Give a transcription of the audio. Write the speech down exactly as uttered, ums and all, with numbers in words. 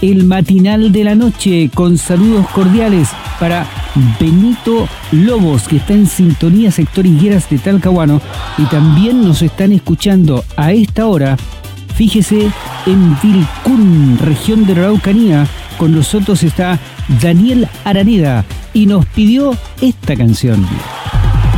el matinal de la noche con saludos cordiales para Benito Lobos, que está en sintonía sector Higueras de Talcahuano, y también nos están escuchando a esta hora, fíjese, en Vilcún, región de la Araucanía. Con nosotros está Daniel Araneda y nos pidió esta canción.